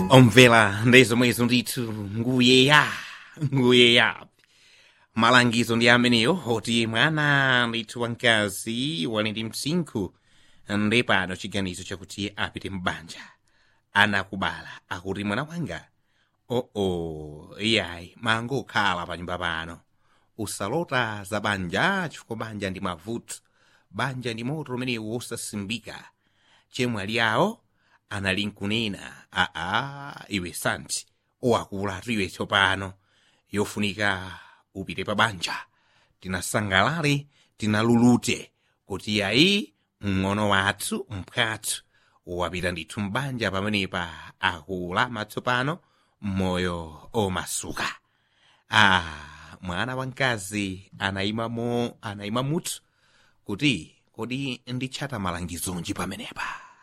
Omvela ndezomwezo ndithu nguyeya malangizo ndi ameneyo oti mwana ndithu wamkazi wali ndi msinkhu ndi pano chiganizo chakuti apite m'banja anakubala akuti mwana wanga iyayi mangokhala pa nyumba pano usalota za banja chifukwa banja ndi mavuto banja ndi moto umenewu wosasimbika chemwali awo anali nkunena iwe santi owakulatu iwe tsopano yofunika upite pa banja tinasangalale tinalulute kuti yayi mng'ono wathu mphwathu wapita ndithu m'banja pamenepa akula matsopano moyo omasuka mwana wamkazi anayima mutu kuti kodi nditchata malangizonji pamenepa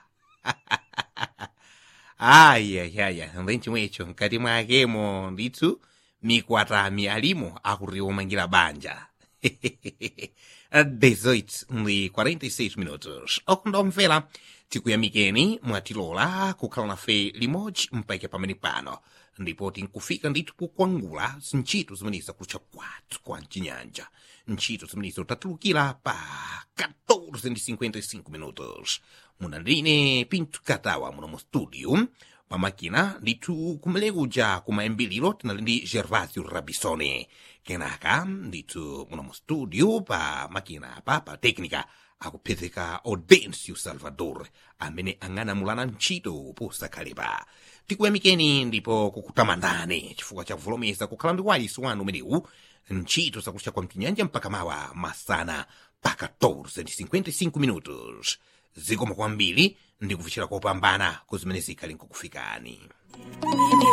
ayayaya ndi chimwecho mkati mwakemo ndithu mikwatami alimo akuti omangira banja 18:46 minutos okundomvera tikuyamikeni mwatilola kukhala nafe limodzi mpaka pamene pano ndipo tinkufika ndithu kukwangula ntchito zimenezi zakutcha kwathu kwa mchinyanja ntchito zimenezi tatulukira pa 14:55 minutos muna ndine Pinto Katawa muno mu studio pamakina ndithu kumelekuja kumayambiliro tinali ndi Gervasio Rabisone kenaka ndithu muno mu studio pa makina pa teknika akuphezeka Audencio Salvador amene ang'anamulana ntchito posakhalepa tikuyamikeni ndipo kukutamandani chifukwa cha kuvolomeza kukhala ndi wayisi wanu umenewu ntchito zakutcha kwa mchinyanja mpaka mawa masana pa 14:55 minutos zikomo kwambiri ndi kuvuchira kopambana kuzimene zikhali nkukufikani